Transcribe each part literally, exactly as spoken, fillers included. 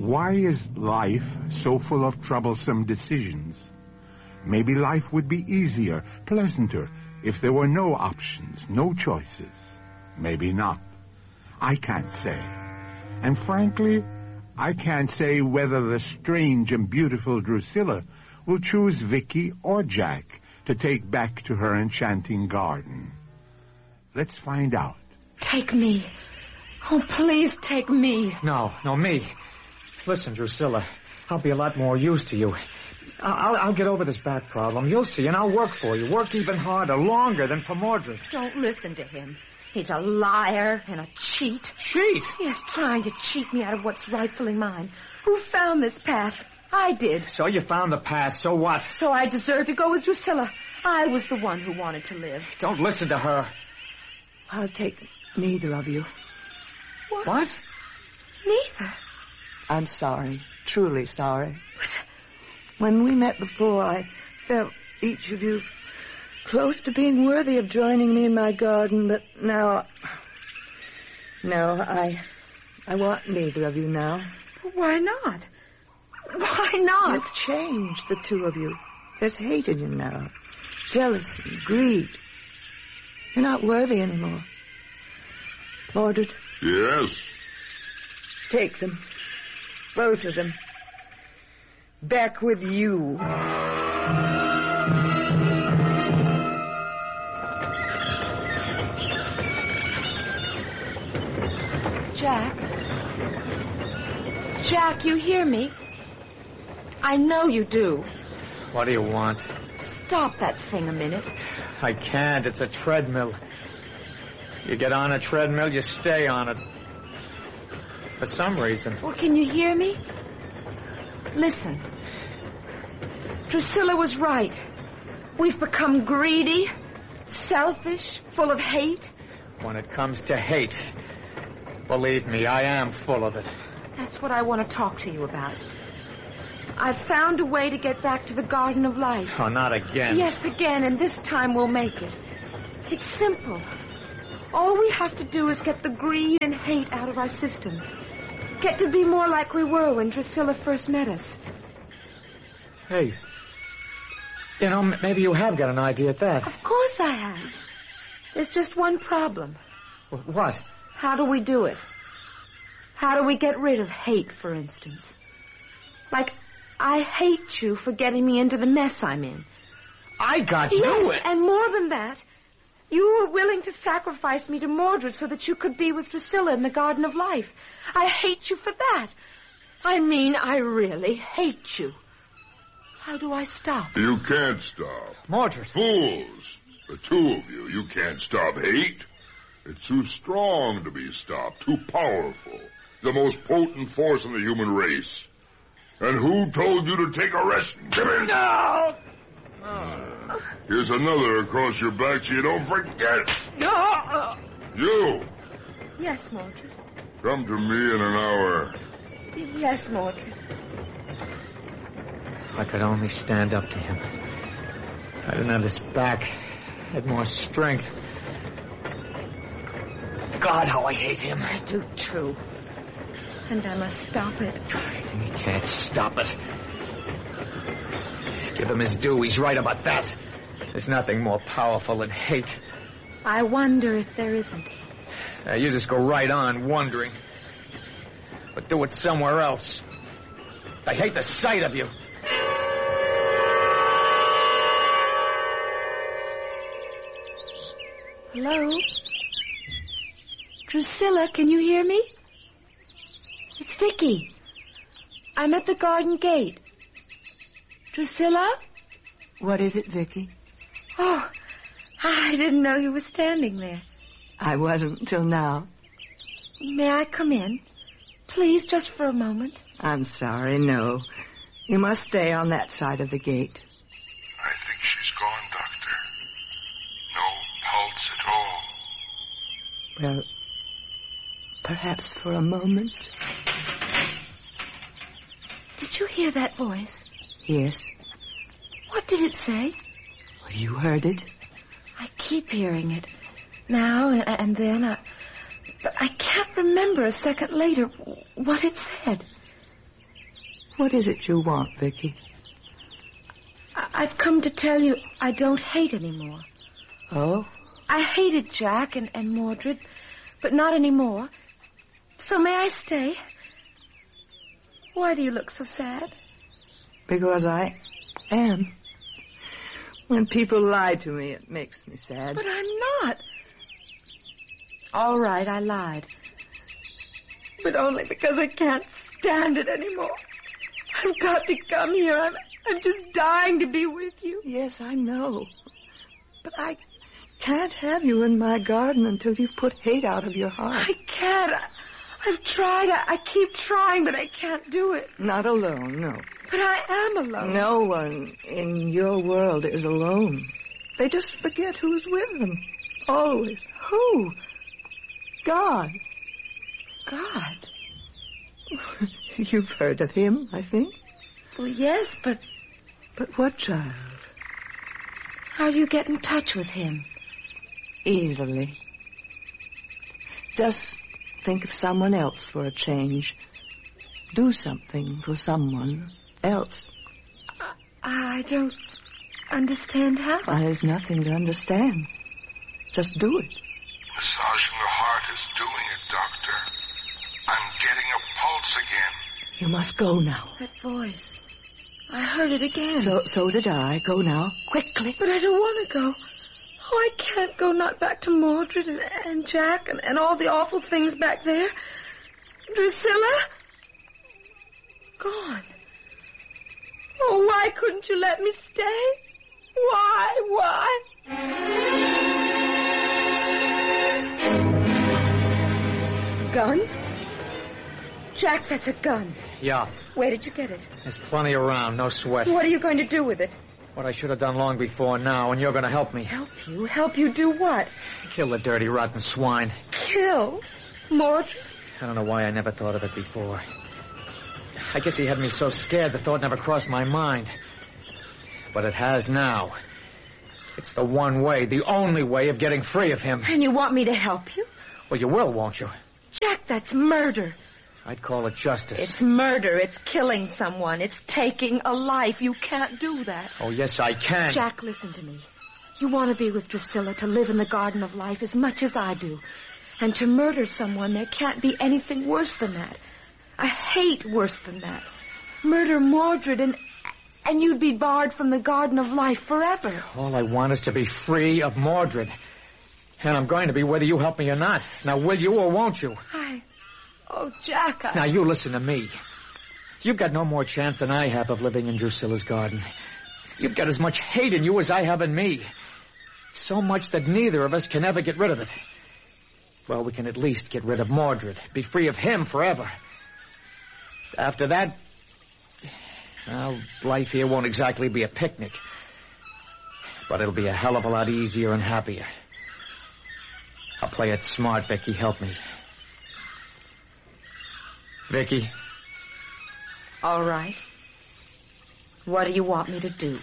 Why is life so full of troublesome decisions? Maybe life would be easier, pleasanter, if there were no options, no choices. Maybe not. I can't say. And frankly, I can't say whether the strange and beautiful Drusilla will choose Vicky or Jack to take back to her enchanting garden. Let's find out. Take me. Oh, please take me. No, no, me. Listen, Drusilla, I'll be a lot more use to you. I'll, I'll get over this back problem. You'll see, and I'll work for you. Work even harder, longer than for Mordred. Don't listen to him. He's a liar and a cheat. Cheat? He's trying to cheat me out of what's rightfully mine. Who found this path? I did. So you found the path, so what? So I deserve to go with Drusilla. I was the one who wanted to live. Don't listen to her. I'll take neither of you. What? What? Neither. I'm sorry. Truly sorry. When we met before, I felt each of you close to being worthy of joining me in my garden, but now... No, I... I want neither of you now. Why not? Why not? You've changed, the two of you. There's hate in you now. Jealousy, greed. You're not worthy anymore. Mordred? Yes? Take them. Both of them. Back with you. Jack? Jack, you hear me? I know you do. What do you want? Stop that thing a minute. I can't. It's a treadmill. You get on a treadmill, you stay on it. For some reason. Well, can you hear me? Listen. Drusilla was right. We've become greedy, selfish, full of hate. When it comes to hate, believe me, I am full of it. That's what I want to talk to you about. I've found a way to get back to the Garden of Life. Oh, not again. Yes, again, and this time we'll make it. It's simple. All we have to do is get the greed and hate out of our systems. Get to be more like we were when Drusilla first met us. Hey, you know, m- maybe you have got an idea at that. Of course I have. There's just one problem. W- What? How do we do it? How do we get rid of hate, for instance? Like, I hate you for getting me into the mess I'm in. I got Yes, you. and more than that, you were willing to sacrifice me to Mordred so that you could be with Drusilla in the Garden of Life. I hate you for that. I mean, I really hate you. How do I stop? You can't stop. Mordred. Fools. The two of you, you can't stop hate. It's too strong to be stopped, too powerful. The most potent force in the human race. And who told you to take a rest? Give it. No! Uh, here's another across your back so you don't forget. No! You, Yes, Mordred. come to me in an hour. Yes, Mordred. If I could only stand up to him. I didn't have this back. I had more strength. God, how I hate him. I do, too. And I must stop it. He can't stop it. Give him his due. He's right about that. There's nothing more powerful than hate. I wonder if there isn't. Uh, you just go right on wondering. But do it somewhere else. I hate the sight of you. Hello? Drusilla, can you hear me? It's Vicky. I'm at the garden gate. Drusilla? What is it, Vicky? Oh, I didn't know you were standing there. I wasn't till now. May I come in? Please, just for a moment. I'm sorry, no. You must stay on that side of the gate. I think she's gone, Doctor. No pulse at all. Well, perhaps for a moment. Did you hear that voice? Yes. What did it say? Well, you heard it. I keep hearing it. Now and, and then. I, but I can't remember a second later what it said. What is it you want, Vicky? I- I've come to tell you I don't hate anymore. Oh? I hated Jack and, and Mordred, but not anymore. So may I stay? Why do you look so sad? Because I am. When people lie to me, it makes me sad. But I'm not. All right, I lied. But only because I can't stand it anymore. I've got to come here. I'm, I'm just dying to be with you. Yes, I know. But I can't have you in my garden until you've put hate out of your heart. I can't. I, I've tried. I, I keep trying, but I can't do it. Not alone, no. But I am alone. No one in your world is alone. They just forget who's with them. Always. Who? God. God? You've heard of him, I think. Well, yes, but... But what, child? How do you get in touch with him? Easily. Just think of someone else for a change. Do something for someone else. I, I don't understand how. There's nothing to understand. Just do it. Massaging the heart is doing it, Doctor. I'm getting a pulse again. You must go now. That voice. I heard it again. So so did I. Go now. Quickly. But I don't want to go. Oh, I can't go, not back to Mordred and, and Jack and, and all the awful things back there. Drusilla? Gone. Oh, why couldn't you let me stay? Why, why? Gun? Jack, that's a gun. Yeah. Where did you get it? There's plenty around, no sweat. What are you going to do with it? What I should have done long before now, and you're going to help me. Help you? Help you do what? Kill the dirty, rotten swine. Kill? Mordred? I don't know why I never thought of it before. I guess he had me so scared the thought never crossed my mind. But it has now. It's the one way, the only way of getting free of him. And you want me to help you? Well, you will, won't you? Jack, that's murder. I'd call it justice. It's murder. It's killing someone. It's taking a life. You can't do that. Oh, yes, I can. Jack, listen to me. You want to be with Drusilla, to live in the Garden of Life as much as I do. And to murder someone, there can't be anything worse than that. I hate worse than that. Murder Mordred and... and you'd be barred from the Garden of Life forever. All I want is to be free of Mordred. And I'm going to be whether you help me or not. Now, will you or won't you? I... Oh, Jack, I... Now, you listen to me. You've got no more chance than I have of living in Drusilla's garden. You've got as much hate in you as I have in me. So much that neither of us can ever get rid of it. Well, we can at least get rid of Mordred. Be free of him forever. After that... well, life here won't exactly be a picnic. But it'll be a hell of a lot easier and happier. I'll play it smart, Vicky. Help me. Vicky. All right. What do you want me to do?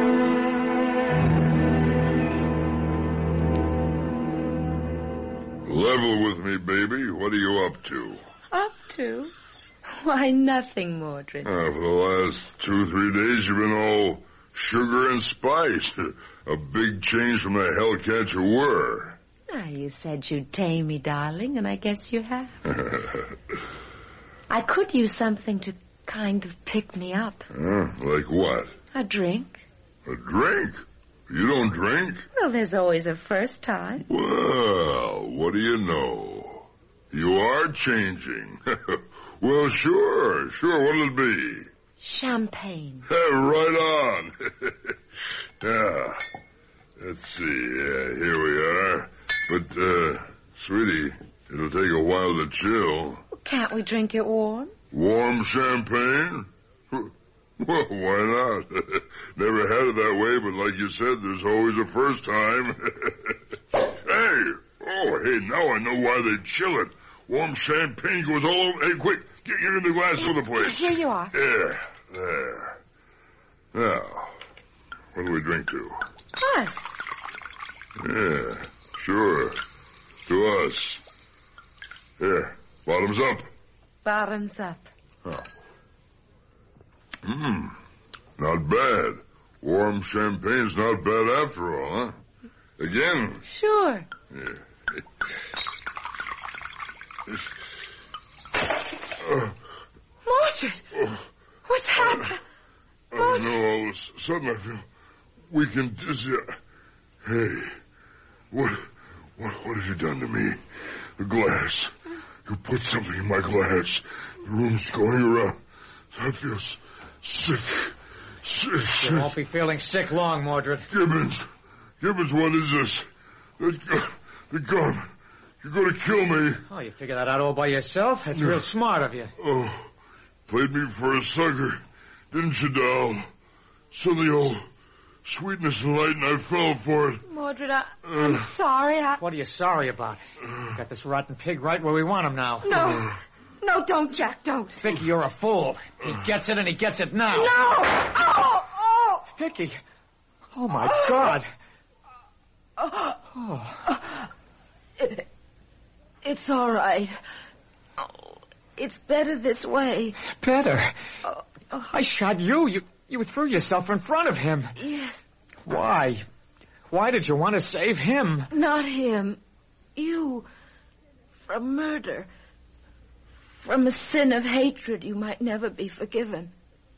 Level with me, baby. What are you up to? Up to? Why, nothing, Mordred. Uh, for the last two or three days, you've been all sugar and spice. A big change from the hellcat you were. Ah, you said you'd tame me, darling, and I guess you have. I could use something to kind of pick me up. Huh? Like what? A drink. A drink? You don't drink? Well, there's always a first time. Well, what do you know? You are changing. Well, sure, sure. What'll it be? Champagne. Right on. Yeah. Let's see. Yeah, here we are. But, uh, sweetie, it'll take a while to chill. Can't we drink it warm? Warm champagne? Well, why not? Never had it that way, but like you said, there's always a first time. Hey! Oh, hey, now I know why they chill it. Warm champagne goes all over. Hey, quick, get, get in the glass for the place. Here you are. There, there. Now, what do we drink to? Us. Yeah, sure. To us. Here, bottoms up. Bottoms up. Oh. Hmm. Not bad. Warm champagne's not bad after all, huh? Again? Sure. Yeah. Uh, Mordred! oh, What's happened? I don't know. All of a sudden I feel weak and dizzy. Hey, what, what, what have you done to me? The glass. You put something in my glass. The room's going around. I feel s- sick. Sick. You won't be feeling sick long, Mordred. Gibbons. Gibbons, what is this? The, the gun. You're going to kill me. Oh, you figured that out all by yourself? That's real smart of you. Oh, played me for a sucker, didn't you, doll? So the old sweetness and light, and I fell for it. Mordred, I, I'm Uh. sorry. I... What are you sorry about? Got this rotten pig right where we want him now. No. No, don't, Jack, don't. Vicky, you're a fool. He gets it, and he gets it now. No! Oh! Oh! Vicky. Oh, my God. Oh. It, it's all right. Oh, it's better this way. Better. Oh, oh, I shot you. You you threw yourself in front of him. yes, Why? Why did you want to save him? not him. You. From murder. From a sin of hatred you might never be forgiven.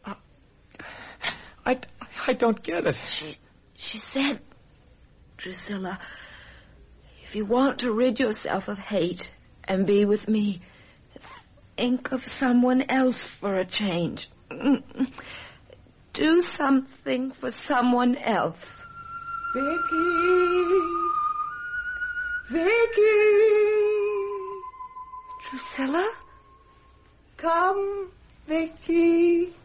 I, I don't get it. She, she said, Drusilla, if you want to rid yourself of hate and be with me, think of someone else for a change. Do something for someone else. Vicky! Vicky! Drusilla? Come, Vicky.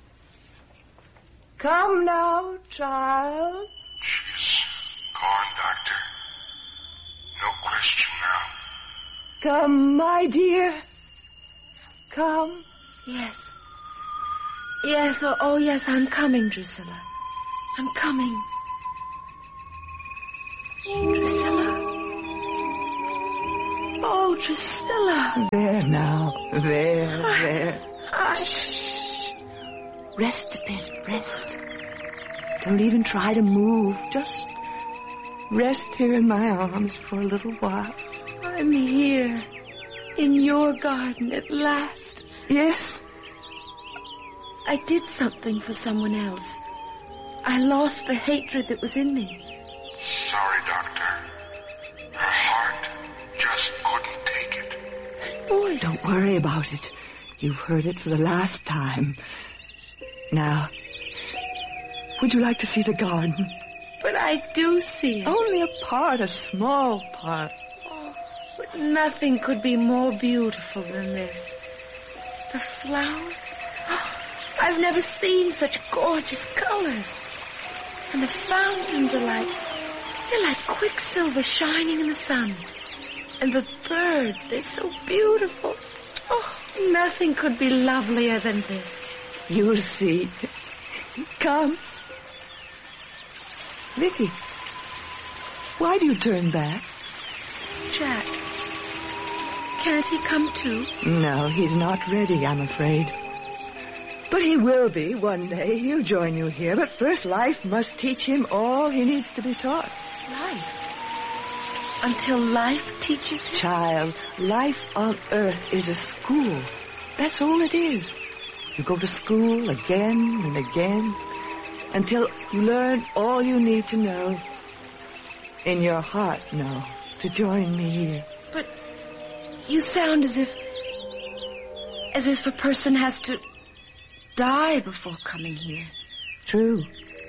Come now, child. She's gone, Doctor. No question now. Come, my dear. Come. Yes. Yes, oh, oh yes, I'm coming, Drusilla. I'm coming. Drusilla? Oh, Drusilla. There now. There, there. Hush. Rest a bit, rest. Don't even try to move. Just rest here in my arms for a little while. I'm here. In your garden at last. Yes? I did something for someone else. I lost the hatred that was in me. Sorry, Doctor. Her heart just couldn't take it. That voice. Don't worry about it. You've heard it for the last time. Now, would you like to see the garden? But I do see it. Only a part, a small part. Oh, but nothing could be more beautiful than this. The flowers. Oh, I've never seen such gorgeous colors. And the fountains are like, they're like quicksilver shining in the sun. And the birds, they're so beautiful. Oh, nothing could be lovelier than this. You'll see. Come. Vicky, why do you turn back? Jack, can't he come too? No, he's not ready, I'm afraid. But he will be one day. He'll join you here. But first, life must teach him all he needs to be taught. Life. Until life teaches him? Child, life on earth is a school. That's all it is. You go to school again and again until you learn all you need to know. In your heart now, to join me here. But you sound as if... as if a person has to die before coming here. True.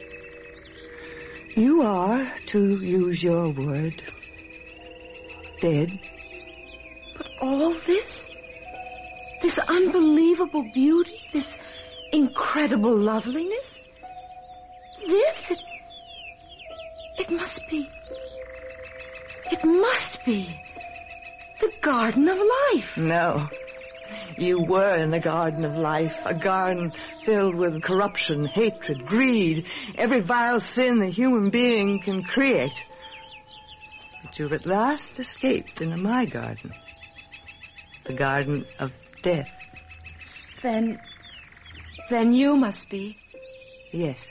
You are, to use your word, dead. But all this? This unbelievable beauty? This incredible loveliness? This? It, it must be... It must be the Garden of Life. No. You were in the Garden of Life, a garden filled with corruption, hatred, greed, every vile sin the human being can create. But you've at last escaped into my garden, the Garden of Death. Then... Then you must be. Yes.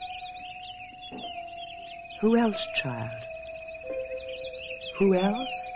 Who else, child? Who else?